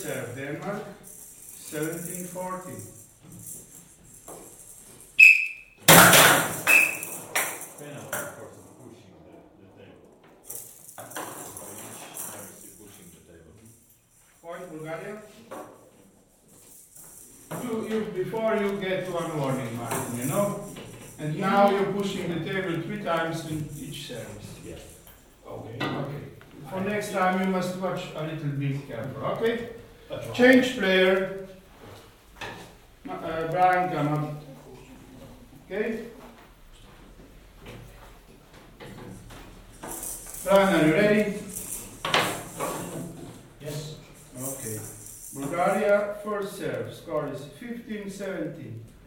serve, Denmark, 17-14. Penalty for pushing the table. By each service pushing the table. Point, Bulgaria. Before you get one warning, Martin, you know? And now you're pushing the table 3 times in each service. Yeah. Okay. Okay. For next time you must watch a little bit careful, okay? Change player. Brian, come up. Okay? Brian, are you ready? Yes. Okay. Bulgaria first serve. Score is 15-17.